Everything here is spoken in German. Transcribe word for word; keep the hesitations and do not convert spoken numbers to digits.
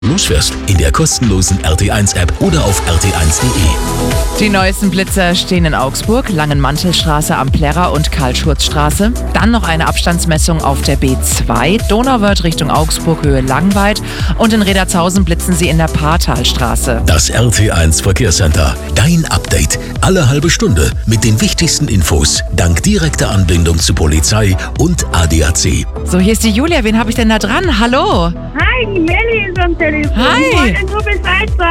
losfährst. In der kostenlosen R T eins App oder auf r t eins punkt de. Die neuesten Blitzer stehen in Augsburg, Langenmantelstraße am Plärrer und Karl-Schurz-Straße. Dann noch eine Abstandsmessung auf der B zwei, Donauwörth Richtung Augsburg, Höhe Langweid. Und in Redertshausen blitzen sie in der Paartalstraße. Das R T eins Verkehrscenter. Dein Update. Alle halbe Stunde mit den wichtigsten Infos. Dank direkter Anbindung zu Polizei und A D A C. So, hier ist die Julia. Wen habe ich denn da dran? Hallo. Hi, die Melli ist am Telefon. Hi. Ich wollte nur Bescheid sagen.